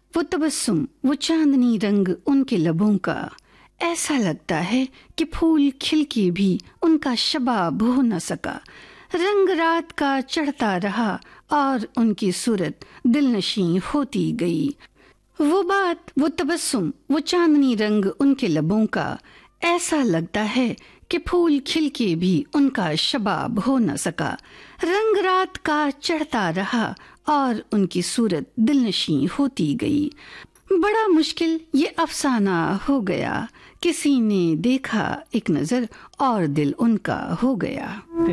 वो तबस्सुम, वो चांदनी रंग उनके लबों का, ऐसा लगता है कि फूल खिल के भी उनका शबाब हो न सका। रंग रात का चढ़ता रहा और उनकी सूरत दिलनशी होती गई। वो बात, वो तबस्सुम, वो चांदनी रंग उनके लबों का, ऐसा लगता है कि फूल खिल के भी उनका शबाब हो न सका। रंग रात का चढ़ता रहा और उनकी सूरत दिलनशी होती गई। बड़ा मुश्किल ये अफसाना हो गया, किसी ने देखा एक नजर और दिल उनका हो गया।